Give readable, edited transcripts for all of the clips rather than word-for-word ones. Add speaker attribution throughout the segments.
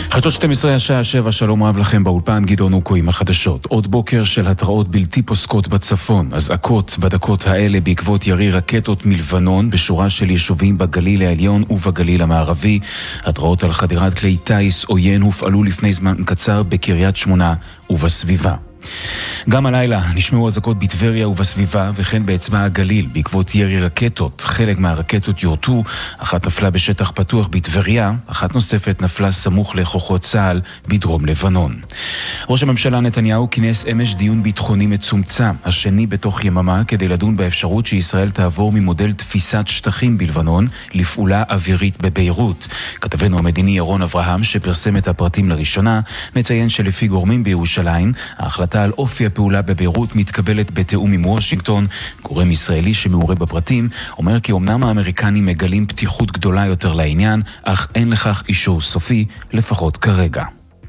Speaker 1: חדשות 12 השעה 7, שלום רב לכם באולפן, גדעון אוקו עם החדשות. עוד בוקר של התראות בלתי פוסקות בצפון, אזעקות בדקות האלה בעקבות ירי רקטות מלבנון בשורה של יישובים בגליל העליון ובגליל המערבי. התראות על חדירת כלי טייס עוין הופעלו לפני זמן קצר בקריית שמונה ובסביבה. גם הלילה נשמעו אזעקות בטבריה ובסביבה וכן באצבע הגליל בעקבות ירי רקטות. חלק מהרקטות יורטו, אחת נפלה בשטח פתוח בטבריה, אחת נוספת נפלה סמוך לכוחות צה"ל בדרום לבנון. ראש הממשלה נתניהו כינס אמש דיון ביטחוני מצומצם, השני בתוך יממה, כדי לדון באפשרות שישראל תעבור ממודל תפיסת שטחים בלבנון לפעולה אווירית בביירות. כתבנו המדיני ירון אברהם, שפרסם את הפרטים לראשונה, מציין שלפי גורמים בירושלים, ההחלטה על אופי הפעולה בביירות מתקבלת בתיאום עם וושינגטון. גורם ישראלי שמעורה בפרטים אומר כי אמנם האמריקנים מגלים פתיחות גדולה יותר לעניין, אך אין לכך אישור סופי, לפחות כרגע.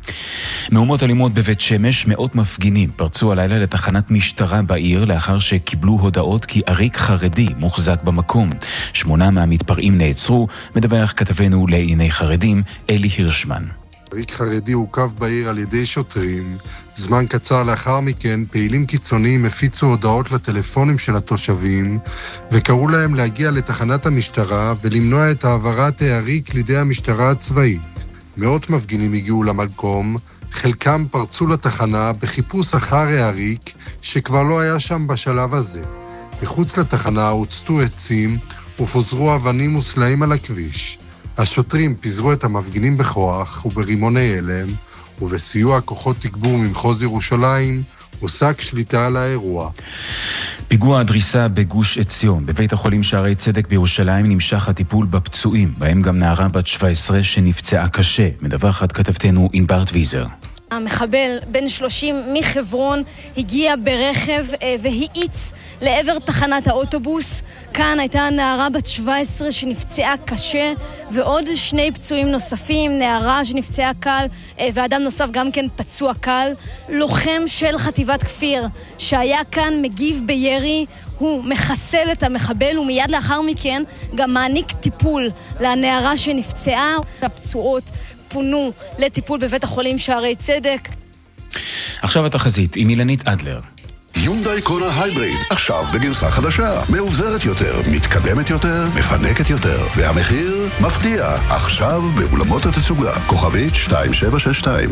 Speaker 1: מהומות אלימות בבית שמש, מאות מפגינים פרצו הלילה לתחנת משטרה בעיר לאחר שקיבלו הודעות כי עריק חרדי מוחזק במקום. 8 מהמתפרעים נעצרו, מדווח כתבנו לענייני חרדים אלי הירשמן.
Speaker 2: עריק חרדי הוקף בעיר על ידי שוטרים. זמן קצר לאחר מכן, פעילים קיצוניים הפיצו הודעות לטלפונים של התושבים, וקראו להם להגיע לתחנת המשטרה ולמנוע את העברת העריק לידי המשטרה הצבאית. מאות מפגינים הגיעו למקום, חלקם פרצו לתחנה בחיפוש אחר העריק, שכבר לא היה שם בשלב הזה. מחוץ לתחנה הוצתו עצים ופוזרו אבנים וסלעים על הכביש. השוטרים פיזרו את המפגינים בכוח וברימוני הלם, ובסיוע כוחות תגבור ממחוז ירושלים הושג שליטה על האירוע.
Speaker 1: פיגוע הדריסה בגוש עציון. בבית החולים שערי צדק בירושלים נמשך הטיפול בפצועים, בהם גם נערה בת 17 שנפצעה קשה. מדווחת כתבתנו ענבר טוויזר.
Speaker 3: המחבל בן 30 מחברון הגיע ברכב והאיץ לעבר תחנת האוטובוס. כאן הייתה נערה בת 17 שנפצעה קשה ועוד 2 פצועים נוספים, נערה שנפצעה קל ואדם נוסף גם כן פצוע קל. לוחם של חטיבת כפיר שהיה כאן מגיב בירי, הוא מחסל את המחבל ומיד לאחר מכן גם מעניק טיפול לנערה שנפצעה. הפצועות פונו לטיפול בבית החולים שערי צדק.
Speaker 1: עכשיו התחזית עם אילנית אדלר.
Speaker 4: יונדאי קונה הייבריד, עכשיו בגרסה חדשה, מאובזרת יותר, מתקדמת יותר, מפנקת יותר, והמחיר מפתיע, עכשיו באולמות התצוגה, כוכבית 2762.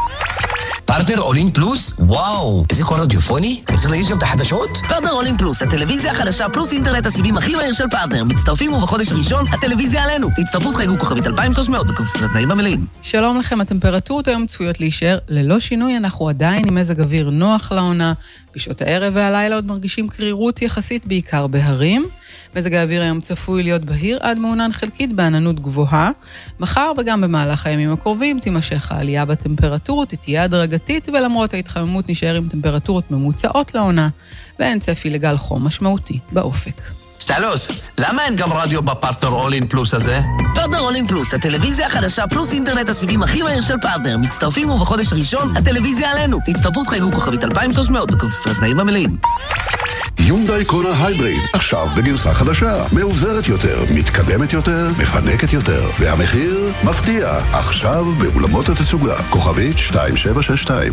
Speaker 5: פרטנר אולין פלוס? וואו, איזה קול אודיופוני? אני צריך להגיש גם את החדשות? פרטנר אולין פלוס, הטלוויזיה החדשה פלוס אינטרנט הסיבים הכי מהיר של פרטנר. מצטרפים ובחודש הראשון, הטלוויזיה עלינו. הצטרפות חייגו כוכבית 2300 בכפוף לתנאים המלאים.
Speaker 6: שלום לכם, הטמפרטורות היום צפויות להישאר ללא שינוי, אנחנו עדיין עם מזג אוויר נוח לעונה. בשעות הערב והלילה עוד מרגישים קרירות יחסית בעיקר בהרים. מזג האוויר היום צפוי להיות בהיר עד מעונן חלקית בעננות גבוהה. מחר וגם במהלך הימים הקרובים תימשך העלייה בטמפרטורות, תהיה הדרגתית, ולמרות ההתחממות נשאר עם טמפרטורות ממוצעות לעונה, ואין צפי לגל חום משמעותי באופק.
Speaker 5: סטלוס, למה אין גם רדיו בפרטנר אולין פלוס הזה? פרטנר אולין פלוס, הטלוויזיה החדשה פלוס אינטרנט הסיבים הכי מהיר של פרטנר. מצטרפים ובחודש הראשון, הטלוויזיה עלינו. הצטרפות חייגו כוכבית 2300 בכפוף לתנאים המלאים.
Speaker 4: יונדאי קונה הייבריד, עכשיו בגרסה חדשה, מאובזרת יותר, מתקדמת יותר, מפנקת יותר, והמחיר מפתיע, עכשיו באולמות התצוגה, כוכבית 2762.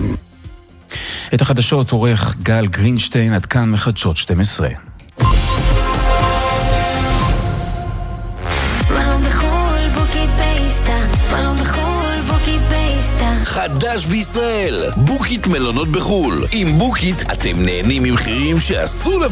Speaker 1: את החדשות עורך גל גרינשטיין, עד כאן מחדשות 12.
Speaker 7: חדש בישראל, בוקית מלונות בחול. עם בוקית אתם נהנים ממחירים שאסור